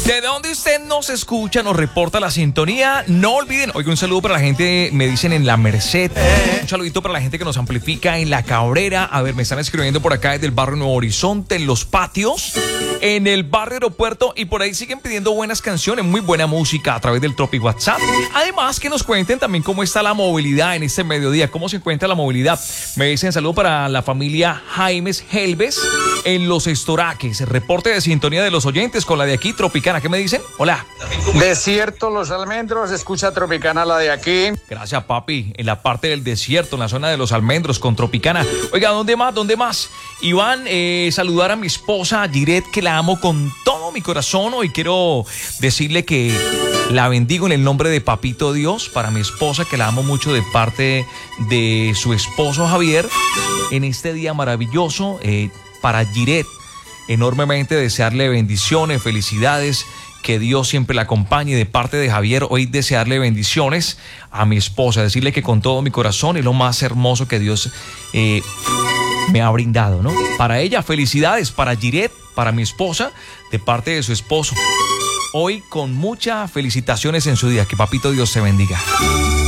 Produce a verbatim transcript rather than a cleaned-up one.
¿De dónde usted nos escucha, nos reporta la sintonía? No olviden, oiga, un saludo para la gente, me dicen en La Merced, un saludito para la gente que nos amplifica en La Cabrera. A ver, me están escribiendo por acá desde el barrio Nuevo Horizonte, en Los Patios, en el barrio Aeropuerto, y por ahí siguen pidiendo buenas canciones, muy buena música a través del Tropic WhatsApp. Además, que nos cuenten también cómo está la movilidad en este mediodía, cómo se encuentra la movilidad. Me dicen saludo para la familia Jaimes Helves en Los Estoraques. Reporte de sintonía de los oyentes con la de aquí, Tropicana. ¿Qué me dicen? Hola. Desierto Los Almendros, escucha Tropicana, la de aquí. Gracias, papi. En la parte del desierto, en la zona de Los Almendros, con Tropicana. Oiga, ¿dónde más? ¿Dónde más? Iván, eh, saludar a mi esposa, Giret, que la amo con todo mi corazón. Hoy quiero decirle que la bendigo en el nombre de Papito Dios, para mi esposa, que la amo mucho de parte de su esposo Javier, en este día maravilloso. Eh, para Giret, enormemente desearle bendiciones, felicidades, que Dios siempre la acompañe. De parte de Javier, hoy desearle bendiciones a mi esposa, decirle que con todo mi corazón es lo más hermoso que Dios eh, me ha brindado, ¿no? Para ella, felicidades, para Giret, para mi esposa, de parte de su esposo. Hoy con muchas felicitaciones en su día, que Papito Dios se bendiga.